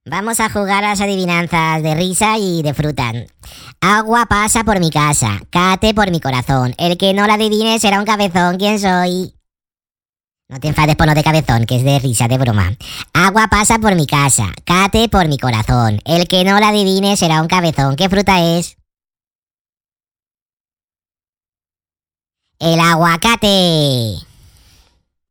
Vamos a jugar a las adivinanzas de risa y de fruta. Agua pasa por mi casa, cate por mi corazón. El que no la adivine será un cabezón. ¿Quién soy? No te enfades por lo de cabezón, que es de risa, de broma. Agua pasa por mi casa, cate por mi corazón. El que no la adivine será un cabezón. ¿Qué fruta es? El aguacate.